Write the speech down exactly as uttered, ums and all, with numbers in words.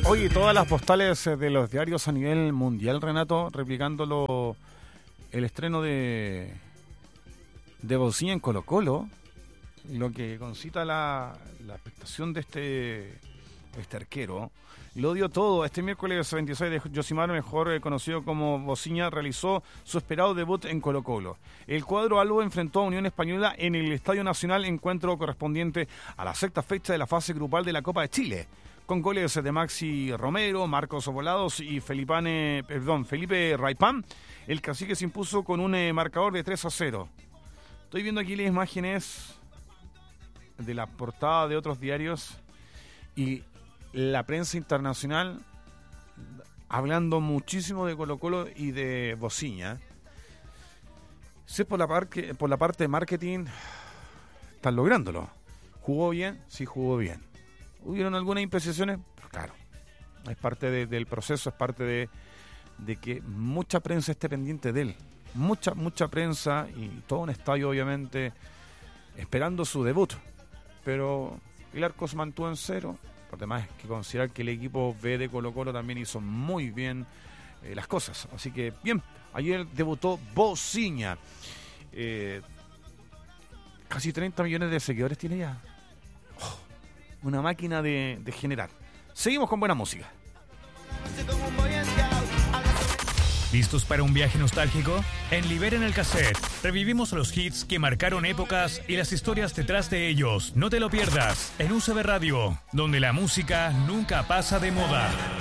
Oye, todas las postales de los diarios a nivel mundial, Renato, replicándolo el estreno de de Bocina en Colo-Colo, lo que concita la, la expectación de este, este arquero. Lo dio todo. Este miércoles veintiséis de Josimar, mejor conocido como Bocina, realizó su esperado debut en Colo-Colo. El cuadro albo enfrentó a Unión Española en el Estadio Nacional, encuentro correspondiente a la sexta fecha de la fase grupal de la Copa de Chile, con goles de Maxi Romero, Marcos Volados y Felipane, perdón, Felipe Raipán. El cacique se impuso con un eh, marcador de tres a cero. Estoy viendo aquí las imágenes de la portada de otros diarios y la prensa internacional hablando muchísimo de Colo-Colo y de Bocina. Sé por la, parte, por la parte de marketing, están lográndolo. ¿Jugó bien? Sí, jugó bien. ¿Hubieron algunas imprecisiones? Pues claro, es parte de, del proceso, es parte de, de que mucha prensa esté pendiente de él. Mucha, mucha prensa y todo un estadio, obviamente, esperando su debut. Pero el arco se mantuvo en cero. Por demás, hay que considerar que el equipo B de Colo-Colo también hizo muy bien eh, las cosas. Así que, bien, ayer debutó Bocina. Eh, casi treinta millones de seguidores tiene ya. Oh, una máquina de, de generar. Seguimos con buena música. ¿Listos para un viaje nostálgico? En Liberen el Cassette revivimos los hits que marcaron épocas y las historias detrás de ellos. No te lo pierdas en U C B Radio, donde la música nunca pasa de moda.